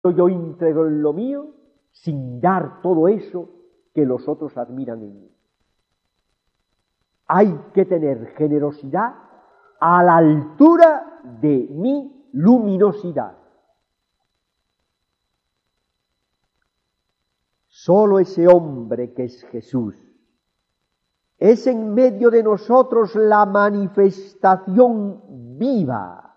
yo íntegro en lo mío, sin dar todo eso que los otros admiran en mí. Hay que tener generosidad a la altura de mi luminosidad. Solo ese hombre que es Jesús es en medio de nosotros la manifestación viva,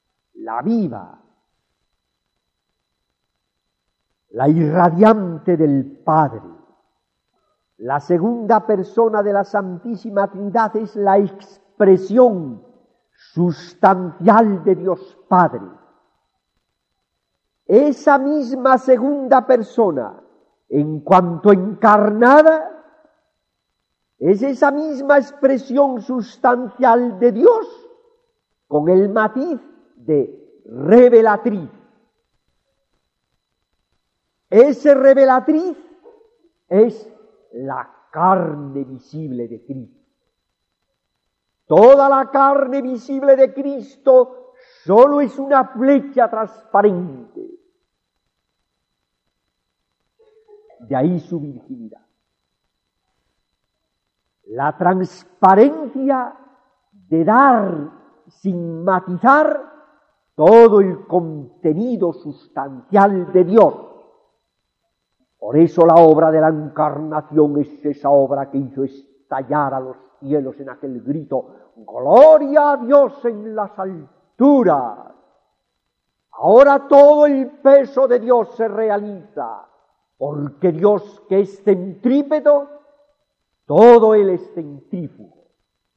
la irradiante del Padre. La segunda persona de la Santísima Trinidad es la expresión sustancial de Dios Padre. Esa misma segunda persona, en cuanto encarnada, es esa misma expresión sustancial de Dios con el matiz de revelatriz. Ese revelatriz es la carne visible de Cristo. Toda la carne visible de Cristo solo es una flecha transparente. De ahí su virginidad. La transparencia de dar sin matizar todo el contenido sustancial de Dios. Por eso la obra de la encarnación es esa obra que hizo estallar a los cielos en aquel grito: ¡Gloria a Dios en las alturas! Ahora todo el peso de Dios se realiza, porque Dios, que es centrípedo, todo Él es centrífugo.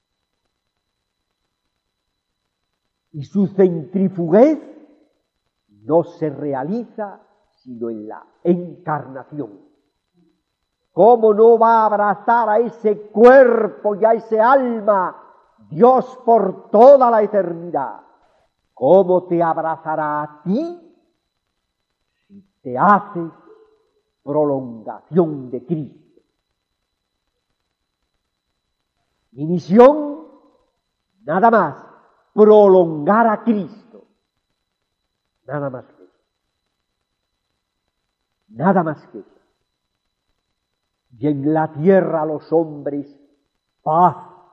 Y su centrifuguez no se realiza sino en la encarnación. ¿Cómo no va a abrazar a ese cuerpo y a ese alma Dios por toda la eternidad? ¿Cómo te abrazará a ti si te haces prolongación de Cristo? Mi misión, nada más, prolongar a Cristo. Nada más que eso. Nada más que eso. Y en la tierra a los hombres, paz.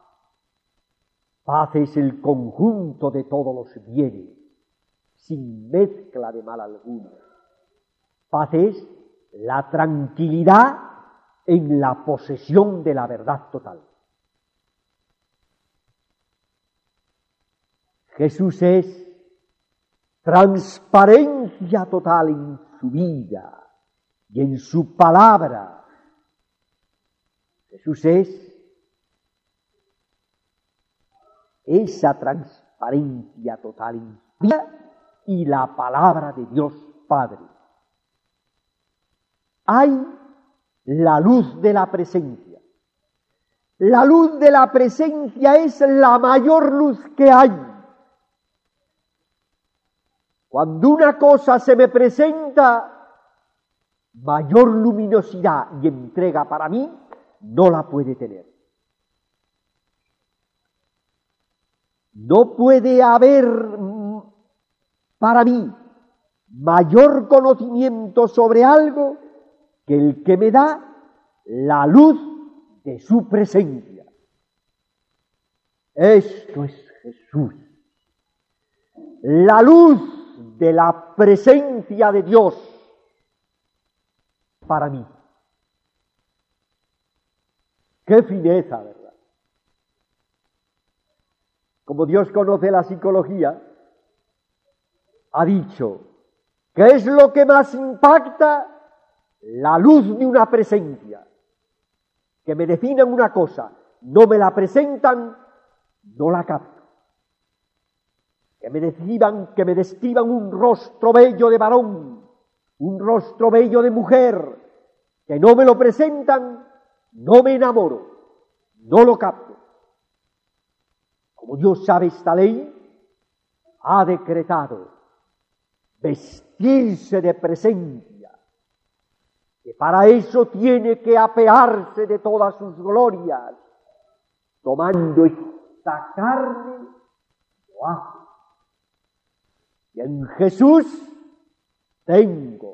Paz es el conjunto de todos los bienes, sin mezcla de mal alguno. Paz es la tranquilidad en la posesión de la verdad total. Jesús es transparencia total en su vida y en su palabra. Jesús es esa transparencia total en su vida y la palabra de Dios Padre. Hay la luz de la presencia. La luz de la presencia es la mayor luz que hay. Cuando una cosa se me presenta, mayor luminosidad y entrega para mí no la puede tener. No puede haber para mí mayor conocimiento sobre algo que el que me da la luz de su presencia. Esto es Jesús. La luz de la presencia de Dios para mí. ¡Qué fineza, verdad! Como Dios conoce la psicología, ha dicho, ¿qué es lo que más impacta? La luz de una presencia. Que me definan una cosa, no me la presentan, no la capto. Que me describan un rostro bello de varón, un rostro bello de mujer, que no me lo presentan, no me enamoro, no lo capto. Como Dios sabe esta ley, ha decretado vestirse de presencia, que para eso tiene que apearse de todas sus glorias, tomando esta carne, lo hace. Y en Jesús tengo